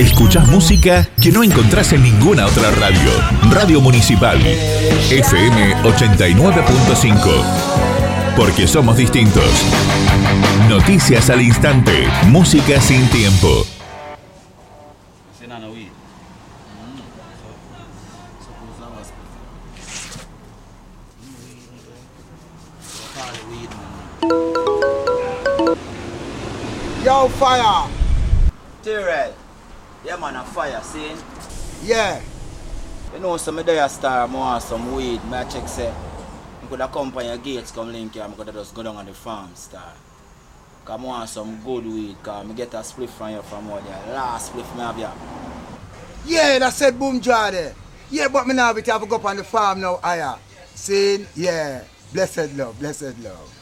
Escuchás música que no encontrás en ninguna otra radio. Radio Municipal, FM 89.5. Porque somos distintos. Noticias al instante. Música sin tiempo. Yo, fire! T-Red. Yeah, man, a fire, see? Yeah. You know, some of the star, I want some weed. I check, say, I could accompany your gates, come link here, I could just go down on the farm, star. Because I want some good weed, because I get a spliff from you from all the last spliff I have here. Yeah, that said boom jar there. Yeah, but me now have to go up on the farm now, higher. See? Yeah. Blessed love, blessed love.